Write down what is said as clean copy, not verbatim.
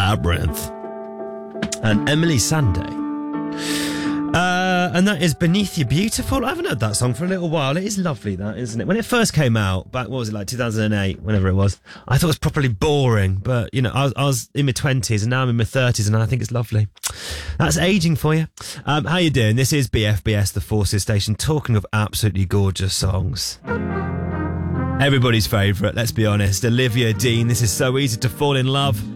Labyrinth. And Emily Sandé. And that is Beneath You Beautiful. I haven't heard that song for a little while. It is lovely, that, isn't it? When it first came out, back, what was it, like 2008, whenever it was, I thought it was properly boring. But, you know, I was in my 20s and now I'm in my 30s and I think it's lovely. That's ageing for you. How you doing? This is BFBS, the Forces Station, talking of absolutely gorgeous songs. Everybody's favourite, let's be honest. Olivia Dean, This Is So Easy to Fall in Love.